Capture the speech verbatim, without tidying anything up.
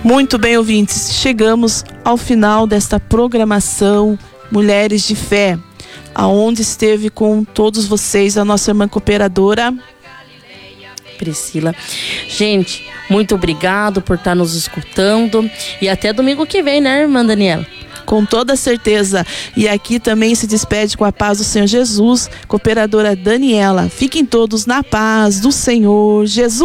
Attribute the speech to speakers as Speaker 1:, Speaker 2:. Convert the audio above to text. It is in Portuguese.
Speaker 1: Muito bem, ouvintes, chegamos ao final desta programação Mulheres de Fé, aonde esteve com todos vocês a nossa irmã cooperadora
Speaker 2: Priscila. Gente, muito obrigado por estar nos escutando e até domingo que vem, né, irmã Daniela?
Speaker 1: Com toda certeza. E aqui também se despede com a paz do Senhor Jesus, cooperadora Daniela. Fiquem todos na paz do Senhor Jesus.